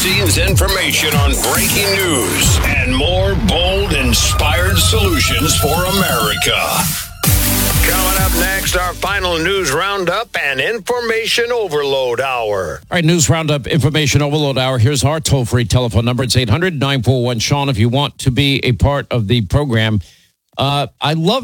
behind-the-scenes information on breaking news and more bold, inspired solutions for America. Coming up next, our final news roundup and information overload hour. All right, news roundup, information overload hour. Here's our toll-free telephone number. It's 800-941-SEAN if you want to be a part of the program. I love